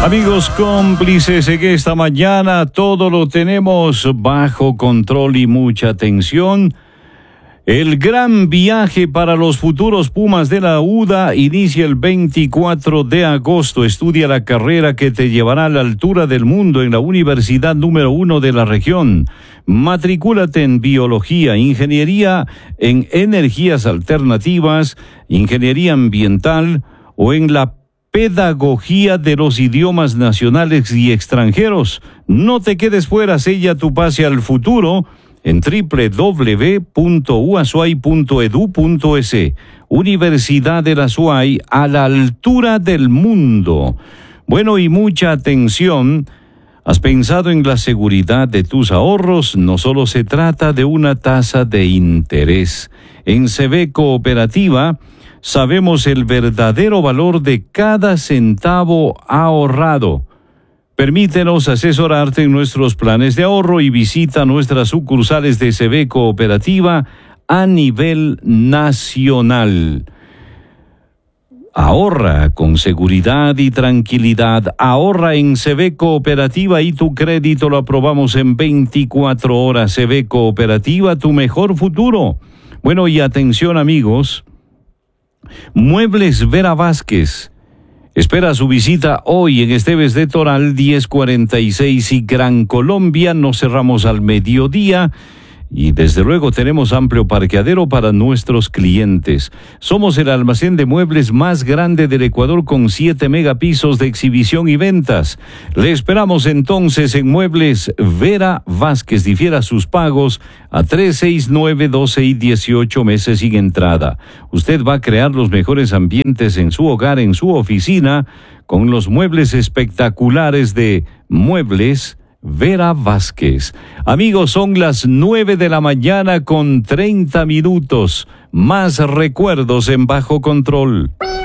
Amigos cómplices, en esta mañana todo lo tenemos bajo control y mucha atención. El gran viaje para los futuros Pumas de la UDA inicia el 24 de agosto. Estudia la carrera que te llevará a la altura del mundo en la universidad número 1 de la región. Matricúlate en biología, ingeniería en energías alternativas, ingeniería ambiental o en la pedagogía de los idiomas nacionales y extranjeros. No te quedes fuera, sella tu pase al futuro en www.uasuay.edu.es. Universidad de la Azuay, a la altura del mundo. Bueno, y mucha atención. ¿Has pensado en la seguridad de tus ahorros? No solo se trata de una tasa de interés. En CB Cooperativa sabemos el verdadero valor de cada centavo ahorrado. Permítenos asesorarte en nuestros planes de ahorro y visita nuestras sucursales de CB Cooperativa a nivel nacional. Ahorra con seguridad y tranquilidad. Ahorra en CB Cooperativa y tu crédito lo aprobamos en 24 horas. CB Cooperativa, tu mejor futuro. Bueno, y atención amigos. Muebles Vera Vázquez espera su visita hoy en Esteves de Toral 1046 y Gran Colombia. Nos cerramos al mediodía y desde luego tenemos amplio parqueadero para nuestros clientes. Somos el almacén de muebles más grande del Ecuador con 7 megapisos de exhibición y ventas. Le esperamos entonces en Muebles Vera Vázquez. Difiera sus pagos a 3, 6, 9, 12 y 18 meses sin entrada. Usted va a crear los mejores ambientes en su hogar, en su oficina, con los muebles espectaculares de Muebles Vera Vázquez. Amigos, son las 9 de la mañana con 30 minutos. Más recuerdos en Bajo Control.